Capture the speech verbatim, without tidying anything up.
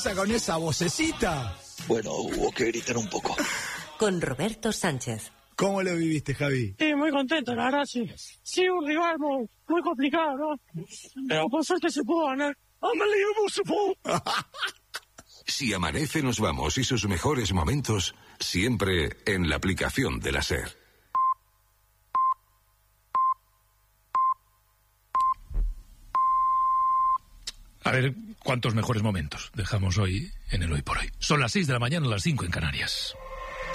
Con esa vocecita. Bueno, hubo que gritar un poco. Con Roberto Sánchez. ¿Cómo lo viviste, Javi? Sí, muy contento, la verdad, sí. Sí, un rival muy, muy complicado, ¿no? Pero por suerte se pudo ganar. Unbelievable support. Si amanece, nos vamos y sus mejores momentos siempre en la aplicación de la SER. A ver cuántos mejores momentos dejamos hoy en el Hoy por Hoy. Son las seis de la mañana, las cinco en Canarias.